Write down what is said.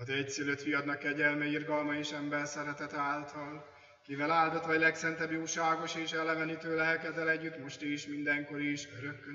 te egyszülött fiadnak kegyelme, irgalma és ember szeretete által, kivel áldott vagy legszentebb, jóságos és elevenítő lelkeddel együtt, most is, mindenkor is, örökkön